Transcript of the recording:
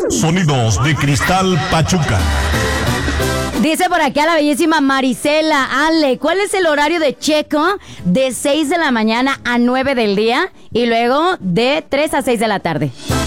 Sonidos de Cristal Pachuca. Dice por aquí a la bellísima Marisela, Ale, ¿cuál es el horario de Checo? De 6 de la mañana a 9 del día y luego de 3 a 6 de la tarde.